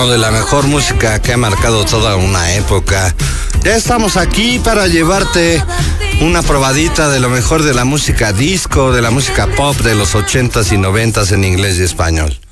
De la mejor música que ha marcado toda una época. Ya estamos aquí para llevarte una probadita de lo mejor de la música disco, de la música pop de los 80s y 90s en inglés y español.